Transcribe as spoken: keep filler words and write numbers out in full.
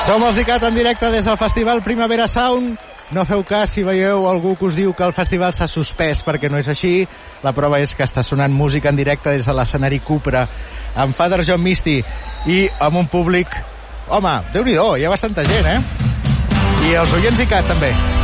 Som els ICAT en directe des del Festival Primavera Sound. No feu cas si veieu algú que us diu que el festival s'ha suspès, perquè no és així. La prova és que està sonant música en directe des de l'escenari Cupra, amb Father John Misty i amb un públic... Home, Déu-n'hi-do, hi ha bastanta gent, eh? I els oients ICAT també.